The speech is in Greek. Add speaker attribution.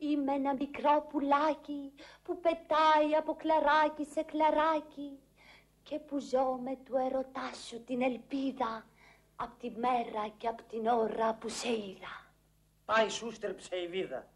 Speaker 1: Είμαι ένα μικρό πουλάκι που πετάει από κλαράκι σε κλαράκι και που ζω με του ερωτά σου την ελπίδα απ' τη μέρα και απ' την ώρα που σε είδα.
Speaker 2: Πάει σου στρεψε η βίδα.